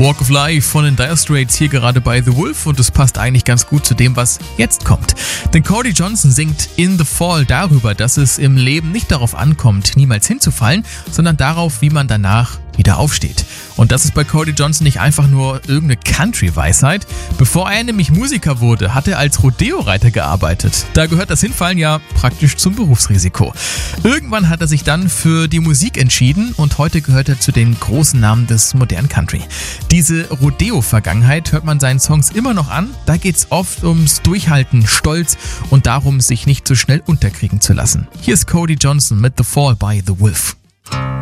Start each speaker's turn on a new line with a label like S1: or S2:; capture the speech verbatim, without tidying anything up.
S1: Walk of Life von den Dire Straits hier gerade bei The Wolf und es passt eigentlich ganz gut zu dem, was jetzt kommt. Denn Cody Johnson singt In the Fall darüber, dass es im Leben nicht darauf ankommt, niemals hinzufallen, sondern darauf, wie man danach wieder aufsteht. Und das ist bei Cody Johnson nicht einfach nur irgendeine Country-Weisheit. Bevor er nämlich Musiker wurde, hat er als Rodeo-Reiter gearbeitet. Da gehört das Hinfallen ja praktisch zum Berufsrisiko. Irgendwann hat er sich dann für die Musik entschieden und heute gehört er zu den großen Namen des modernen Country. Diese Rodeo-Vergangenheit hört man seinen Songs immer noch an. Da geht's oft ums Durchhalten, Stolz und darum, sich nicht so schnell unterkriegen zu lassen. Hier ist Cody Johnson mit The Fall by The Wolf.